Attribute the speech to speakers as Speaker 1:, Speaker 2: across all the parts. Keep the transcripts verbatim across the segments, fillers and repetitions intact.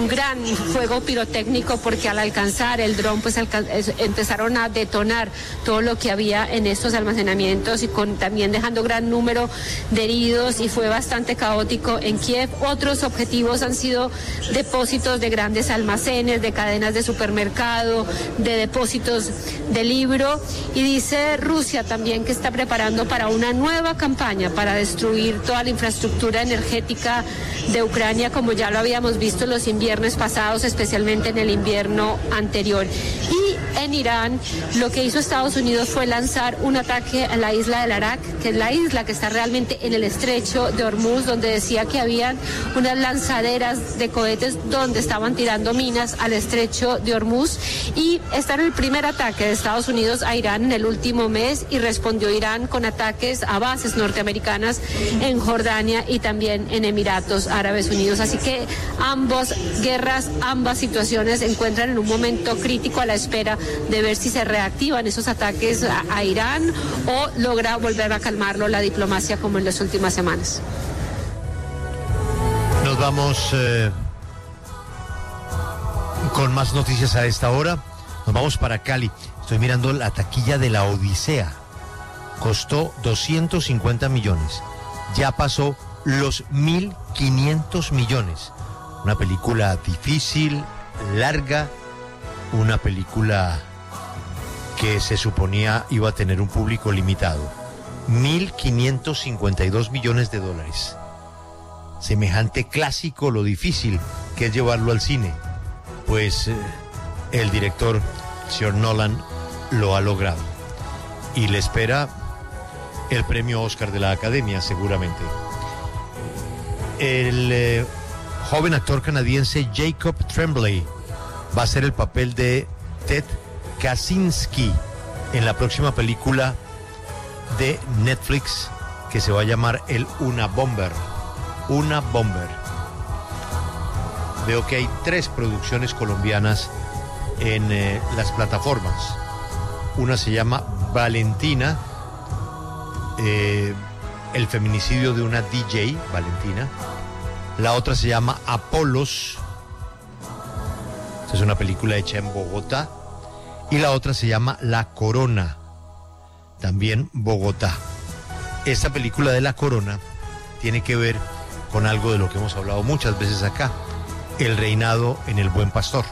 Speaker 1: un gran fuego pirotécnico, porque al alcanzar el dron pues alca- empezaron a detonar todo lo que había en estos almacenamientos, y con también dejando gran número de heridos, y fue bastante caótico en Kiev. Otros objetivos han sido depósitos de grandes almacenes, de cadenas de supermercado, de depósitos de libro, y dice Rusia también que está preparando para una nueva campaña para destruir toda la infraestructura energética de Ucrania, como ya lo habíamos visto en los inviernos pasados, especialmente en el invierno anterior. Y en Irán, lo que hizo Estados Unidos fue lanzar un ataque a la isla del Arak, que es la isla que está realmente en el estrecho de Hormuz, donde decía que habían unas lanzaderas de cohetes donde estaban tirando minas al estrecho de Hormuz, y está en el primer ataque de Estados Unidos a Irán en el último mes, y respondió Irán con ataques a bases norteamericanas en Jordania y también en Emiratos Árabes Unidos. Así que ambas guerras, ambas situaciones se encuentran en un momento crítico, a la espera de ver si se reactivan esos ataques a, a Irán, o logra volver a calmarlo la diplomacia como en las últimas semanas.
Speaker 2: Nos vamos eh, con más noticias a esta hora. Nos vamos para Cali. Estoy mirando la taquilla de La Odisea. Costó doscientos cincuenta millones. Ya pasó los mil quinientos millones. Una película difícil, larga, una película que se suponía iba a tener un público limitado. mil quinientos cincuenta y dos millones de dólares. Semejante clásico, lo difícil que es llevarlo al cine. Pues eh, el director, señor Nolan, lo ha logrado. Y le espera el premio Oscar de la Academia, seguramente. El eh, joven actor canadiense Jacob Tremblay va a hacer el papel de Ted Kaczynski en la próxima película de Netflix, que se va a llamar El Unabomber. Unabomber. Veo que hay tres producciones colombianas en eh, las plataformas. Una se llama Valentina, eh, el feminicidio de una D J, Valentina. La otra se llama Apolos. Esta es una película hecha en Bogotá. Y la otra se llama La Corona, también Bogotá. Esta película de La Corona tiene que ver con algo de lo que hemos hablado muchas veces acá, el reinado en El Buen Pastor.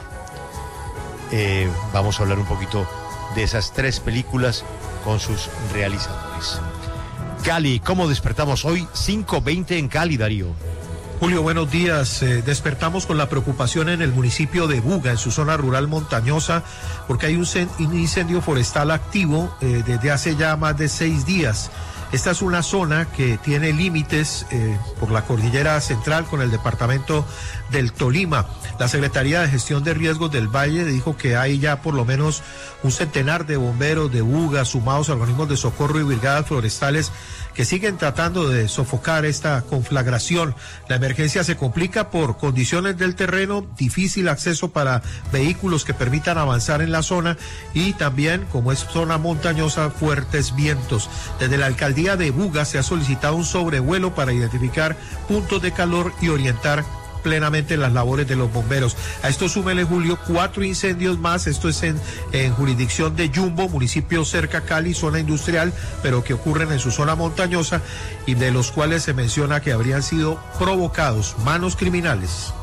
Speaker 2: Eh, vamos a hablar un poquito de esas tres películas con sus realizadores. Cali, ¿cómo despertamos hoy? cinco veinte en Cali, Darío.
Speaker 3: Julio, buenos días. Eh, despertamos con la preocupación en el municipio de Buga, en su zona rural montañosa, porque hay un, un incendio forestal activo eh, desde hace ya más de seis días. Esta es una zona que tiene límites eh, por la cordillera central con el departamento del Tolima. La Secretaría de Gestión de Riesgos del Valle dijo que hay ya por lo menos un centenar de bomberos de Buga, sumados a organismos de socorro y brigadas forestales, que siguen tratando de sofocar esta conflagración. La emergencia se complica por condiciones del terreno, difícil acceso para vehículos que permitan avanzar en la zona, y también, como es zona montañosa, fuertes vientos. Desde la alcaldía de Buga se ha solicitado un sobrevuelo para identificar puntos de calor y orientar plenamente las labores de los bomberos. A esto súmele, Julio, cuatro incendios más. Esto es en, en jurisdicción de Yumbo, municipio cerca a Cali, zona industrial, pero que ocurren en su zona montañosa, y de los cuales se menciona que habrían sido provocados manos criminales.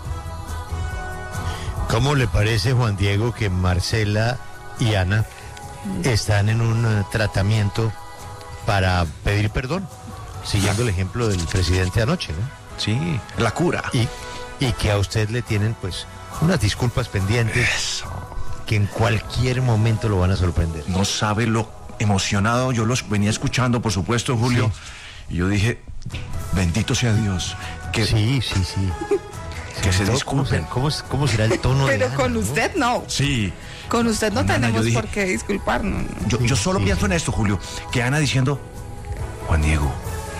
Speaker 2: ¿Cómo le parece, Juan Diego, que Marcela y Ana están en un uh, tratamiento para pedir perdón, siguiendo el ejemplo del presidente anoche, ¿no?
Speaker 4: Sí, la cura.
Speaker 2: Y y que a usted le tienen pues unas disculpas pendientes.
Speaker 4: Eso.
Speaker 2: Que en cualquier momento lo van a sorprender.
Speaker 4: No sabe lo emocionado, yo los venía escuchando, por supuesto, Julio, sí. Y yo dije, bendito sea Dios. Que,
Speaker 2: sí, sí, sí.
Speaker 4: Que se
Speaker 2: todo,
Speaker 4: disculpen.
Speaker 2: ¿Cómo, cómo, ¿Cómo será el tono
Speaker 5: Pero
Speaker 2: de Ana,
Speaker 5: con
Speaker 2: ¿no?
Speaker 5: usted no.
Speaker 4: Sí.
Speaker 5: Con usted no
Speaker 4: Con Ana,
Speaker 5: tenemos
Speaker 4: dije,
Speaker 5: por qué disculparnos.
Speaker 4: Yo, yo solo
Speaker 2: sí,
Speaker 4: pienso
Speaker 2: sí.
Speaker 4: en esto, Julio, que Ana diciendo, Juan Diego,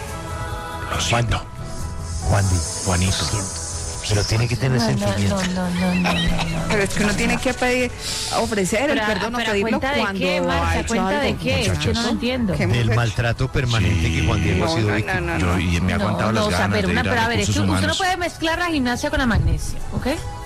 Speaker 4: lo siento.
Speaker 2: Juan Di.
Speaker 4: Juanito.
Speaker 2: Lo siento. Pero tiene que tener
Speaker 6: No,
Speaker 2: sentimiento.
Speaker 6: no, no, no, no, no, no.
Speaker 5: Pero es que uno tiene que pedir, ofrecer el
Speaker 6: Pero,
Speaker 5: perdón o
Speaker 6: pero ¿a
Speaker 5: pedirlo
Speaker 6: cuenta de
Speaker 5: cuando
Speaker 6: qué,
Speaker 5: ha
Speaker 6: Marta?
Speaker 5: hecho
Speaker 6: ¿Cuenta de
Speaker 5: algo.
Speaker 6: qué? Es que no lo entiendo.
Speaker 5: ¿Qué hemos
Speaker 2: Del
Speaker 5: hecho?
Speaker 2: maltrato permanente
Speaker 4: Sí.
Speaker 2: que Juan Diego
Speaker 5: No,
Speaker 2: ha sido
Speaker 5: no,
Speaker 2: víctima.
Speaker 5: no, no.
Speaker 4: Yo, y me ha
Speaker 6: No,
Speaker 4: aguantado
Speaker 6: no,
Speaker 4: las
Speaker 6: o sea,
Speaker 4: ganas
Speaker 6: pero,
Speaker 4: de
Speaker 6: una,
Speaker 4: ir a
Speaker 6: pero a ver,
Speaker 4: recursos
Speaker 6: esto- usted no
Speaker 4: humanos.
Speaker 6: puede mezclar la gimnasia con la magnesia, ¿ok?